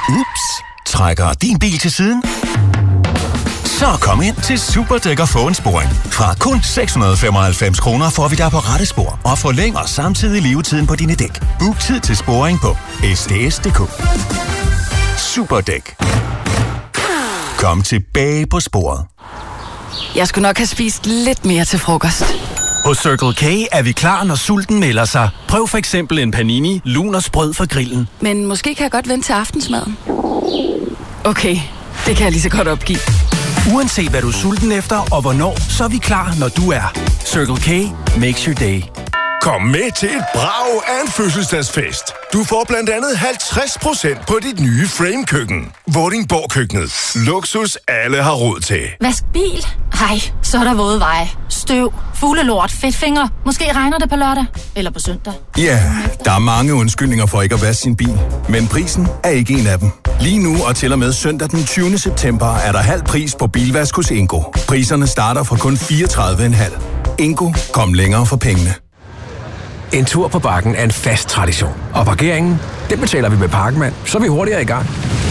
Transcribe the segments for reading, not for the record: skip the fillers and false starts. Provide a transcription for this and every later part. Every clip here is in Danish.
Ups. Trækker din bil til siden? Så kom ind til Superdæk og få en sporing. Fra kun 695 kroner får vi dig på rette spor og forlænger samtidig levetiden på dine dæk. Book tid til sporing på sds.dk. Superdæk. Kom tilbage på sporet. Jeg skulle nok have spist lidt mere til frokost. Hos Circle K er vi klar, når sulten melder sig. Prøv for eksempel en panini, lun og sprød fra grillen. Men måske kan jeg godt vente til aftensmaden. Okay, det kan jeg lige så godt opgive. Uanset hvad du er sulten efter og hvornår, så er vi klar, når du er. Circle K makes your day. Kom med til et brag af en fødselsdagsfest. Du får blandt andet 50% på dit nye Frame-køkken. Vordingborg-køkkenet. Luksus alle har råd til. Vask bil? Ej, så er der våde veje. Støv, fuglelort, fedtfinger. Måske regner det på lørdag. Eller på søndag. Ja, der er mange undskyldninger for ikke at vaske sin bil. Men prisen er ikke en af dem. Lige nu og til og med søndag den 20. september er der halv pris på bilvask hos Ingo. Priserne starter fra kun 34,5. Ingo, kom længere for pengene. En tur på Bakken er en fast tradition. Og parkeringen, det betaler vi med Parkmand, så er vi hurtigere i gang.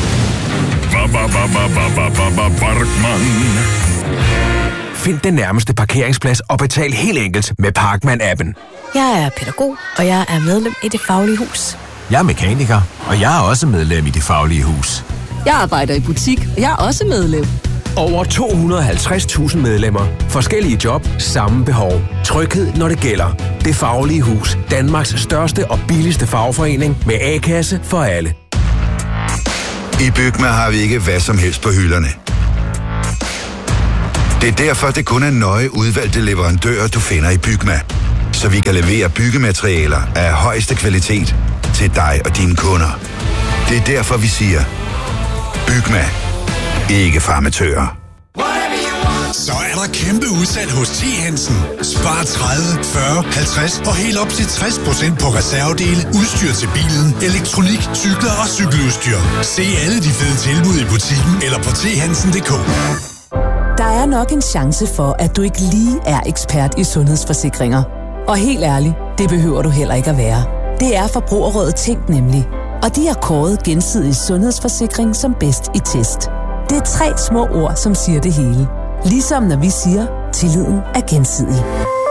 Find den nærmeste parkeringsplads og betal helt enkelt med Parkmand-appen. Jeg er pædagog, og jeg er medlem i Det Faglige Hus. Jeg er mekaniker, og jeg er også medlem i Det Faglige Hus. Jeg arbejder i butik, og jeg er også medlem. Over 250.000 medlemmer. Forskellige job, samme behov. Tryghed, når det gælder. Det Faglige Hus. Danmarks største og billigste fagforening med A-kasse for alle. I Bygma har vi ikke hvad som helst på hylderne. Det er derfor, det kun er nøje udvalgte leverandører, du finder i Bygma. Så vi kan levere byggematerialer af højeste kvalitet til dig og dine kunder. Det er derfor, vi siger, Bygma. Ikke for amatører. Så er der kæmpe udsalg hos T. Hansen. Spar 30, 40, 50 og helt op til 60% på reservedele, udstyr til bilen, elektronik, cykler og cykeludstyr. Se alle de fede tilbud i butikken eller på thansen.dk. Der er nok en chance for, at du ikke lige er ekspert i sundhedsforsikringer. Og helt ærligt, det behøver du heller ikke at være. Det er Forbrugerrådet Tænk nemlig. Og de har kåret Gensidig Sundhedsforsikring som bedst i test. Det er 3 små ord, som siger det hele. Ligesom når vi siger, tilliden er gensidig.